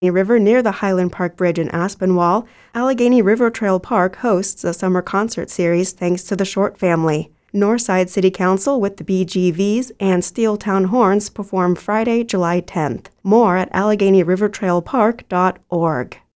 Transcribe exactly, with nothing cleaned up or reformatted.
River near the Highland Park Bridge in Aspinwall, Allegheny River Trail Park hosts a summer concert series thanks to the Short family. Northside City Council with the B G Vs and Steeltown Horns perform Friday, July tenth. More at Allegheny River Trail Park dot org.